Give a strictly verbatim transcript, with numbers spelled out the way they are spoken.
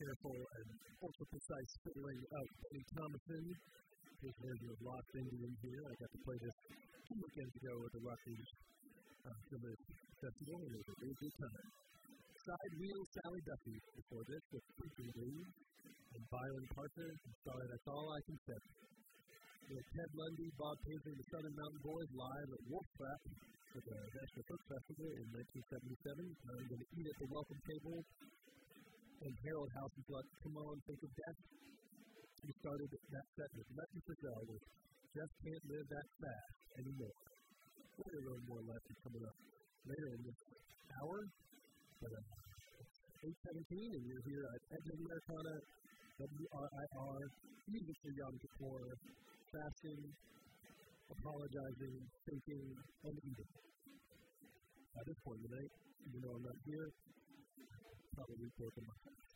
careful and ultra-precise fiddling of Benny Thomason, his version of Lost Indian here. I got to play this two weekends ago at the Rockies uh, Village Festival, and it was a really good time. Side Wheel Sally Duffy before this with Freaking Green, and Byron Parker, sorry, that's all I can say. We had Ted Lundy, Bob Paisley, and the Southern Mountain Boys live at Wolf Trap for the National Folk Festival in nineteen seventy-seven. I'm going to eat at the welcome table. And Harold House's like, come on, think of death. We started that set with Lefty Frizzell with Just Can't Live That Fast Anymore. We'll get a little more Lefty coming up later in this hour. But uh, eight seventeen, and you're here at Edge of Americana, W R I R, music for Yom Kippur, fasting, apologizing, thinking, and eating. At this point tonight, even though I'm not here, probably broken my heart.